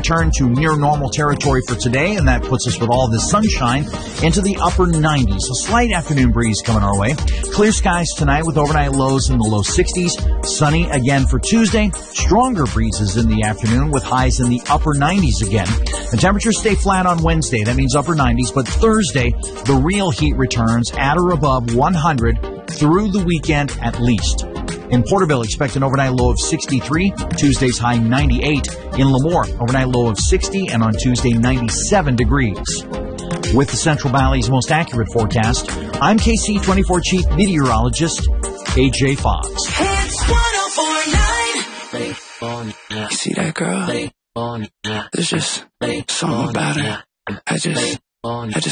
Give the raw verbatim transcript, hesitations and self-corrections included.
return to near normal territory for today, and that puts us with all this sunshine into the upper nineties. A slight afternoon breeze coming our way. Clear skies tonight with overnight lows in the low sixties. Sunny again for Tuesday. Stronger breezes in the afternoon with highs in the upper nineties again. The temperatures stay flat on Wednesday. That means upper nineties. But Thursday, the real heat returns at or above one hundred through the weekend at least. In Porterville, expect an overnight low of sixty-three. Tuesday's high ninety-eight. In Lemoore, overnight low of sixty. And on Tuesday, ninety-seven degrees. With the Central Valley's most accurate forecast, I'm K C twenty-four Chief Meteorologist A J Fox. Hits one oh four point nine. You see that girl? There's just something about her. I just, I just